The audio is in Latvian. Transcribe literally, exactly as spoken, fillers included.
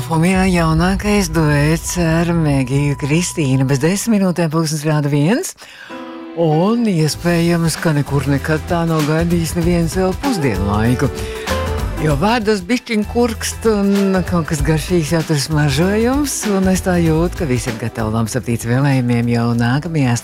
Somijā jaunākais duets ar Megiju Kristīnu. Bez desmit minūtēm pulkstens rāda viens. Un iespējams, ka nekur nekad tā nav gaidījis neviens vēl pusdienu laiku. Jo vārdos bišķiņ kurkst un kaut kas garšīgs jau tur smaržojums. Un es tā jūtu, ka visi ir gatavi labsaptīts vēlējumiem jau nākamajās